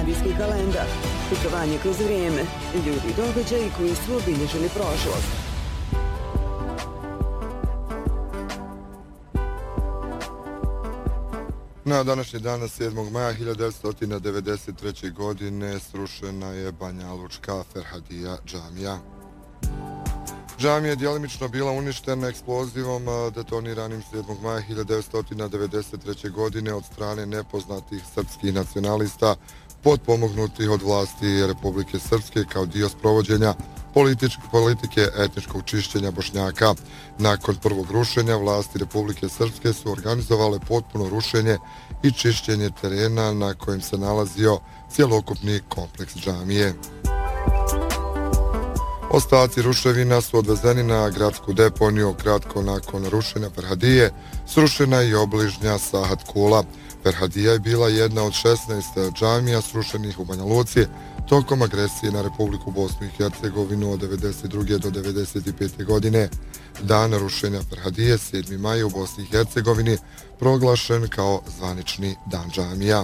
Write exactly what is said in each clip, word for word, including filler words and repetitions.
studijski kalendar, putovanje kroz vrijeme, ljudi i događaji koji su obilježili prošlost. Na današnji dan, sedmog maja hiljadu devetsto devedeset treće. godine, srušena je banjalučka Ferhadija džamija. Džamija je djelimično bila uništena eksplozivom detoniranim sedmog maja hiljadu devetsto devedeset treće. godine od strane nepoznatih srpskih nacionalista potpomognutih od vlasti Republike Srpske kao dio sprovođenja politike etničkog čišćenja Bošnjaka. Nakon prvog rušenja, vlasti Republike Srpske su organizovale potpuno rušenje i čišćenje terena na kojem se nalazio cjelokupni kompleks džamije. Ostaci ruševina su odvezeni na gradsku deponiju. Kratko nakon rušenja Ferhadije srušena je i obližnja Sahat Kula. Ferhadija je bila jedna od šesnaest džamija srušenih u Banja Luci tokom agresije na Republiku Bosnu i Hercegovinu od devedeset druge do devedeset pete. godine. Dan rušenja Ferhadije, sedmi maj u Bosni i Hercegovini, proglašen kao zvanični dan džamija.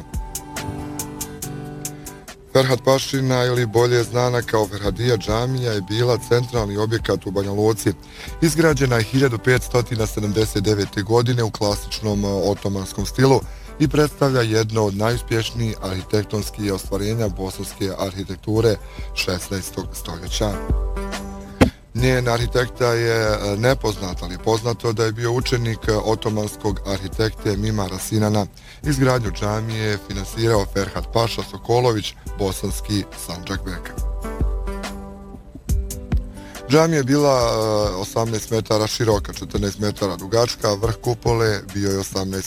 Ferhat Pašina, ili bolje znana kao Ferhadija džamija, je bila centralni objekat u Banja Luci. Izgrađena je hiljadu petsto sedamdeset devete. godine u klasičnom otomanskom stilu i predstavlja jedno od najuspješnijih arhitektonskih ostvarenja bosanske arhitekture šesnaestog. stoljeća. Njen arhitekta je nepoznat, ali je poznato da je bio učenik otomanskog arhitekte Mimara Sinana. Izgradnju džamije je finansirao Ferhat Paša Sokolović, bosanski Sandžakbek. Džamija je bila osamnaest metara široka, četrnaest metara dugačka, vrh kupole bio je osamnaest